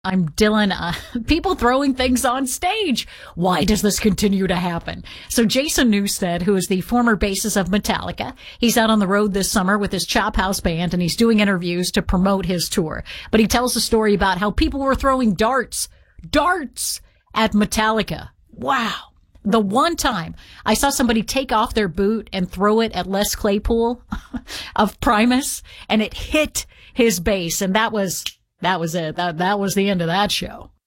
I'm Dylan. People throwing things on stage. Why does this continue to happen? So Jason Newsted, who is the former bassist of Metallica, he's out on the road this summer with his Chop House band, and he's doing interviews to promote his tour. But he tells a story about how people were throwing darts at Metallica. Wow. The one time I saw somebody take off their boot and throw it at Les Claypool of Primus, and it hit his bass, and that was it. That was the end of that show.